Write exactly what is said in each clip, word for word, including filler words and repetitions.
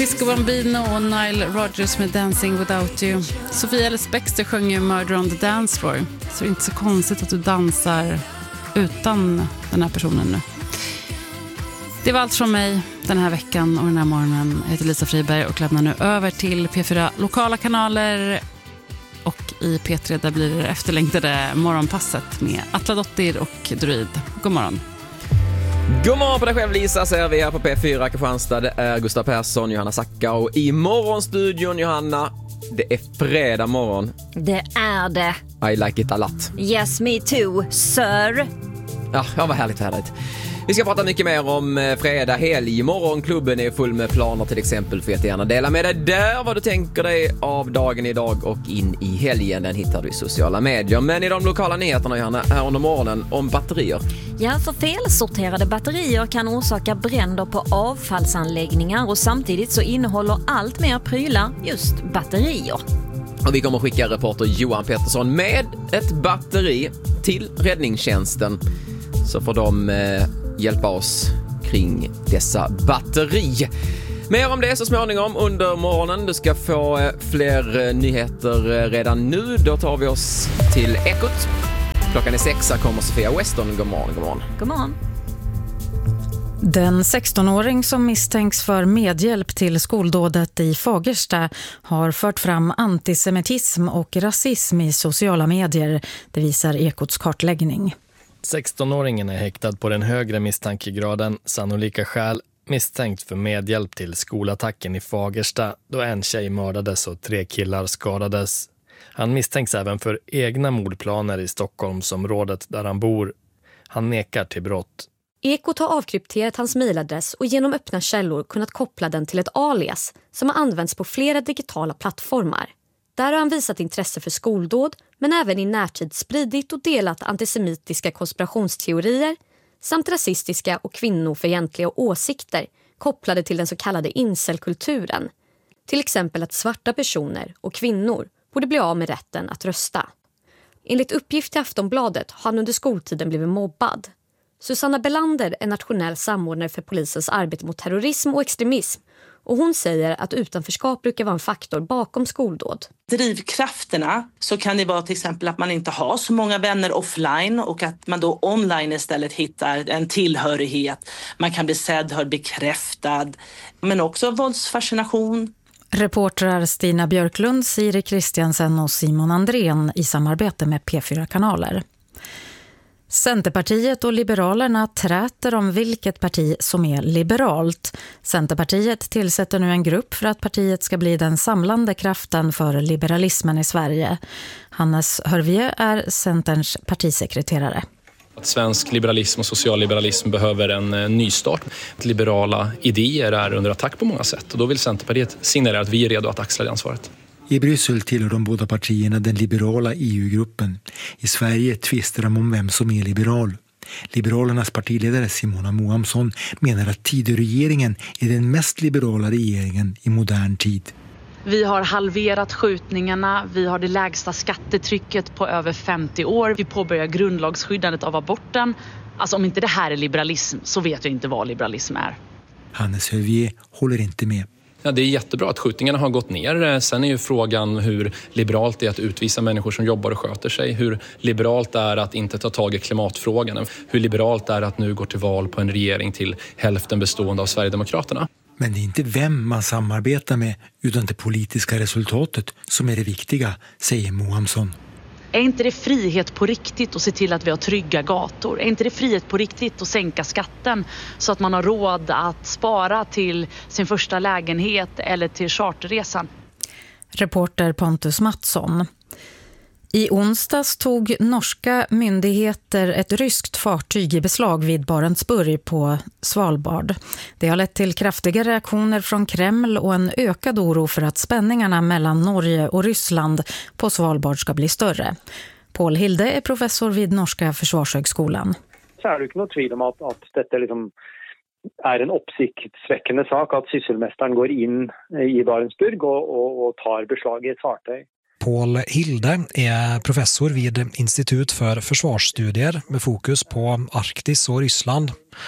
Disco Bambino och Nile Rodgers med Dancing Without You. Sofia Ellis Bextor sjöng ju Murder on the Dance Floor. Så det är inte så konstigt att du dansar utan den här personen nu. Det var allt från mig den här veckan och den här morgonen. Jag heter Lisa Friberg och lämnar nu över till P fyra lokala kanaler. Och i P tre där blir det efterlängtade morgonpasset med Atla Dottir och Druid. God morgon. God morgon på dig själv Lisa, säger vi här på P fyra Kristianstad. Det är Gustav Persson, Johanna Sacka och i morgonstudion Johanna, det är fredag morgon. Det är det. I like it a lot. Yes, me too, sir. Ja, ja vad härligt, härligt. Vi ska prata mycket mer om fredag helg. Morgonklubben är full med planer till exempel. Får gärna dela med dig där vad du tänker dig av dagen idag och in i helgen. Den hittar du i sociala medier. Men i de lokala nyheterna Johanna, här under morgonen om batterier. Ja, för felsorterade batterier kan orsaka bränder på avfallsanläggningar och samtidigt så innehåller allt mer prylar just batterier. Och vi kommer skicka reporter Johan Pettersson med ett batteri till räddningstjänsten. Så får de eh, hjälpa oss kring dessa batteri. Mer om det så småningom under morgonen. Du ska få eh, fler eh, nyheter eh, redan nu. Då tar vi oss till Ekot. Klockan är sex, här kommer Sofia Weston. God morgon, god morgon. God morgon. Den sextonåring som misstänks för medhjälp till skoldådet i Fagersta har fört fram antisemitism och rasism i sociala medier. Det visar Ekots kartläggning. sextonåringen är häktad på den högre misstankegraden, sannolika skäl, misstänkt för medhjälp till skolattacken i Fagersta då en tjej mördades och tre killar skadades. Han misstänks även för egna mordplaner i Stockholmsområdet där han bor. Han nekar till brott. Ekot har avkrypterat hans mejladress och genom öppna källor kunnat koppla den till ett alias som har använts på flera digitala plattformar. Där har han visat intresse för skoldåd men även i närtid spridit och delat antisemitiska konspirationsteorier samt rasistiska och kvinnofientliga åsikter kopplade till den så kallade incelkulturen. Till exempel att svarta personer och kvinnor borde bli av med rätten att rösta. Enligt uppgift till Aftonbladet har han under skoltiden blivit mobbad. Susanna Belander är nationell samordnare för polisens arbete mot terrorism och extremism. Och hon säger att utanförskap brukar vara en faktor bakom skoldåd. Drivkrafterna så kan det vara till exempel att man inte har så många vänner offline och att man då online istället hittar en tillhörighet. Man kan bli sedd, hörd, bekräftad, men också våldsfascination. Reportrar Stina Björklund, Siri Kristiansen och Simon Andrén i samarbete med P fyra kanaler. Centerpartiet och Liberalerna träter om vilket parti som är liberalt. Centerpartiet tillsätter nu en grupp för att partiet ska bli den samlande kraften för liberalismen i Sverige. Hannes Hörvje är Centerns partisekreterare. Att svensk liberalism och socialliberalism behöver en nystart. Liberala idéer är under attack på många sätt och då vill Centerpartiet signalera att vi är redo att axla det ansvaret. I Bryssel tillhör de båda partierna den liberala E U-gruppen. I Sverige tvistar de om vem som är liberal. Liberalernas partiledare Simona Moamsson menar att Tidöregeringen är den mest liberala regeringen i modern tid. Vi har halverat skjutningarna, vi har det lägsta skattetrycket på över femtio år. Vi påbörjar grundlagsskyddandet av aborten. Alltså om inte det här är liberalism så vet jag inte vad liberalism är. Hannes Hörvje håller inte med. Ja, det är jättebra att skjutningarna har gått ner. Sen är ju frågan hur liberalt det är att utvisa människor som jobbar och sköter sig. Hur liberalt det är att inte ta tag i klimatfrågan. Hur liberalt det är att nu gå till val på en regering till hälften bestående av Sverigedemokraterna. Men det är inte vem man samarbetar med utan det politiska resultatet som är det viktiga, säger Mohamsson. Är inte det frihet på riktigt att se till att vi har trygga gator? Är inte det frihet på riktigt att sänka skatten så att man har råd att spara till sin första lägenhet eller till charterresan? Reporter Pontus Mattsson. I onsdags tog norska myndigheter ett ryskt fartyg i beslag vid Barentsburg på Svalbard. Det har lett till kraftiga reaktioner från Kreml och en ökad oro för att spänningarna mellan Norge och Ryssland på Svalbard ska bli större. Paul Hilde är professor vid Norska försvarshögskolan. Så är det inte något tvivel om att, att detta liksom är en uppsiktsväckande sak att sysselmästaren går in i Barentsburg och, och, och tar beslag i ett fartyg. Paul Hilde är professor vid Institut för försvarsstudier med fokus på Arktis och Ryssland.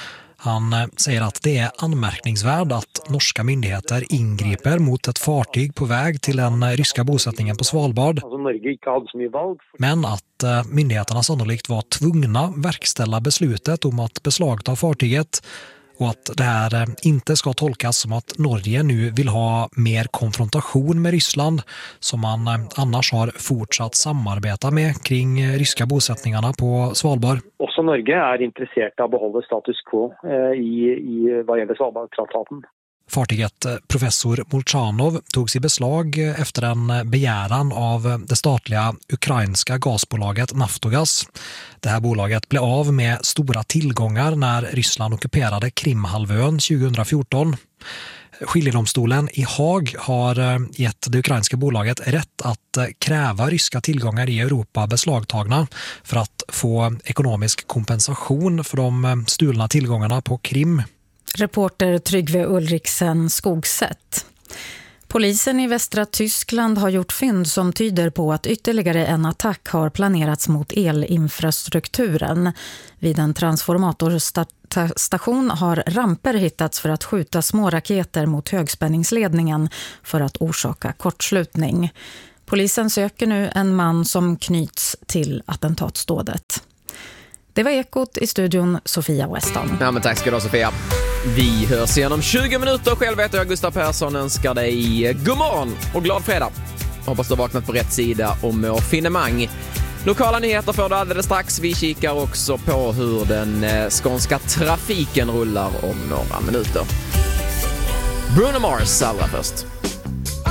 Han säger att det är anmärkningsvärt att norska myndigheter ingriper mot ett fartyg på väg till den ryska bosättningen på Svalbard. Men att myndigheterna sannolikt var tvungna verkställa beslutet om att beslagta fartyget och att det här inte ska tolkas som att Norge nu vill ha mer konfrontation med Ryssland som man annars har fortsatt samarbeta med kring ryska bosättningarna på Svalbard. Också Norge är intresserat av att behålla status quo i, i vad gäller Svalbardtraktaten. Fartyget Professor Molchanov togs i beslag efter en begäran av det statliga ukrainska gasbolaget Naftogaz. Det här bolaget blev av med stora tillgångar när Ryssland ockuperade Krimhalvön tjugohundrafjorton. Skiljedomstolen i Haag har gett det ukrainska bolaget rätt att kräva ryska tillgångar i Europa beslagtagna för att få ekonomisk kompensation för de stulna tillgångarna på Krim. Reporter Tryggve Ulriksen Skogsätt. Polisen i västra Tyskland har gjort fynd som tyder på att ytterligare en attack har planerats mot elinfrastrukturen. Vid en transformatorstation har ramper hittats för att skjuta små raketer mot högspänningsledningen för att orsaka kortslutning. Polisen söker nu en man som knyts till attentatsdådet. Det var Ekot, i studion Sofia Weston. Ja, men tack ska du ha, Sofia. Vi hörs igen om tjugo minuter. Själv heter jag Gustav Persson. Önskar dig god morgon och glad fredag. Hoppas du har vaknat på rätt sida och mår finemang. Lokala nyheter får du alldeles strax. Vi kikar också på hur den skånska trafiken rullar om några minuter. Bruno Mars allra först.